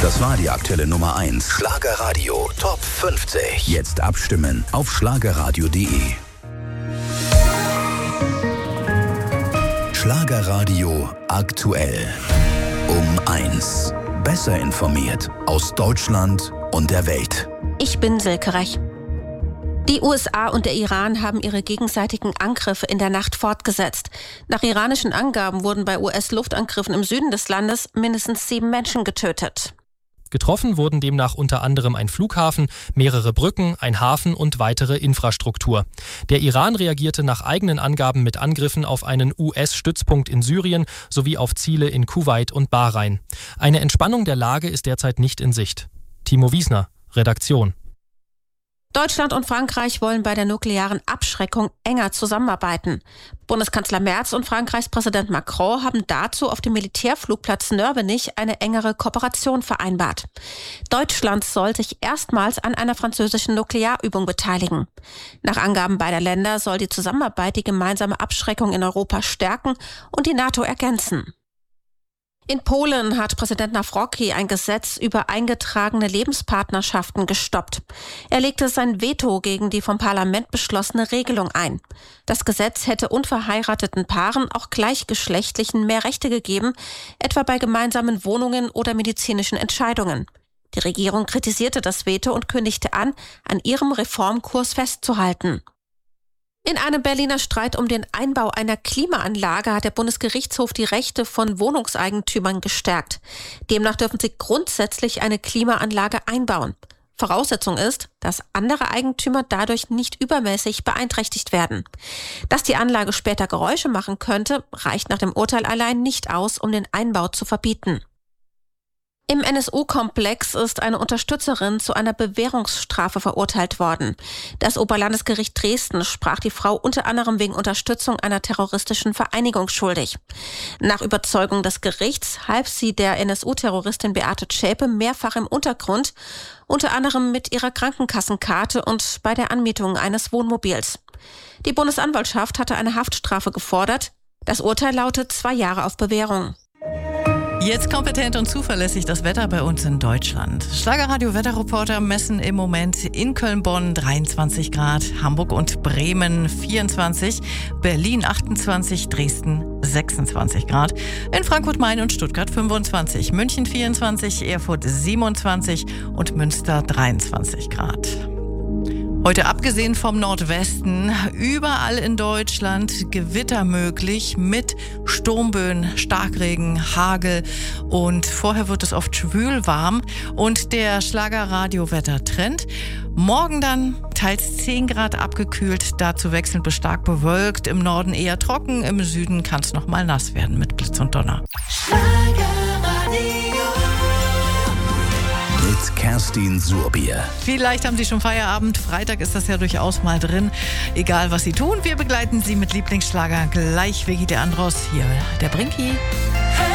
Das war die aktuelle Nummer 1. Schlagerradio Top 50. Jetzt abstimmen auf schlagerradio.de. Schlagerradio aktuell. Um 1. Besser informiert aus Deutschland und der Welt. Ich bin Silke Rech. Die USA und der Iran haben ihre gegenseitigen Angriffe in der Nacht fortgesetzt. Nach iranischen Angaben wurden bei US-Luftangriffen im Süden des Landes mindestens 7 Menschen getötet. Getroffen wurden demnach unter anderem ein Flughafen, mehrere Brücken, ein Hafen und weitere Infrastruktur. Der Iran reagierte nach eigenen Angaben mit Angriffen auf einen US-Stützpunkt in Syrien sowie auf Ziele in Kuwait und Bahrain. Eine Entspannung der Lage ist derzeit nicht in Sicht. Timo Wiesner, Redaktion. Deutschland und Frankreich wollen bei der nuklearen Abschreckung enger zusammenarbeiten. Bundeskanzler Merz und Frankreichs Präsident Macron haben dazu auf dem Militärflugplatz Nörvenich eine engere Kooperation vereinbart. Deutschland soll sich erstmals an einer französischen Nuklearübung beteiligen. Nach Angaben beider Länder soll die Zusammenarbeit die gemeinsame Abschreckung in Europa stärken und die NATO ergänzen. In Polen hat Präsident Nawrocki ein Gesetz über eingetragene Lebenspartnerschaften gestoppt. Er legte sein Veto gegen die vom Parlament beschlossene Regelung ein. Das Gesetz hätte unverheirateten Paaren, auch Gleichgeschlechtlichen, mehr Rechte gegeben, etwa bei gemeinsamen Wohnungen oder medizinischen Entscheidungen. Die Regierung kritisierte das Veto und kündigte an ihrem Reformkurs festzuhalten. In einem Berliner Streit um den Einbau einer Klimaanlage hat der Bundesgerichtshof die Rechte von Wohnungseigentümern gestärkt. Demnach dürfen sie grundsätzlich eine Klimaanlage einbauen. Voraussetzung ist, dass andere Eigentümer dadurch nicht übermäßig beeinträchtigt werden. Dass die Anlage später Geräusche machen könnte, reicht nach dem Urteil allein nicht aus, um den Einbau zu verbieten. Im NSU-Komplex ist eine Unterstützerin zu einer Bewährungsstrafe verurteilt worden. Das Oberlandesgericht Dresden sprach die Frau unter anderem wegen Unterstützung einer terroristischen Vereinigung schuldig. Nach Überzeugung des Gerichts half sie der NSU-Terroristin Beate Zschäpe mehrfach im Untergrund, unter anderem mit ihrer Krankenkassenkarte und bei der Anmietung eines Wohnmobils. Die Bundesanwaltschaft hatte eine Haftstrafe gefordert. Das Urteil lautet 2 Jahre auf Bewährung. Jetzt kompetent und zuverlässig das Wetter bei uns in Deutschland. Schlagerradio-Wetterreporter messen im Moment in Köln-Bonn 23 Grad, Hamburg und Bremen 24, Berlin 28, Dresden 26 Grad, in Frankfurt, Main und Stuttgart 25, München 24, Erfurt 27 und Münster 23 Grad. Heute abgesehen vom Nordwesten, überall in Deutschland Gewitter möglich mit Sturmböen, Starkregen, Hagel und vorher wird es oft schwül warm und der Schlagerradio-Wettertrend. Morgen dann teils 10 Grad abgekühlt, dazu wechselnd bis stark bewölkt, im Norden eher trocken, im Süden kann es nochmal nass werden mit Blitz und Donner. Mit Kerstin Surbier. Vielleicht haben Sie schon Feierabend. Freitag ist das ja durchaus mal drin. Egal, was Sie tun, wir begleiten Sie mit Lieblingsschlager. Gleich Veggie de Andros. Hier der Brinki.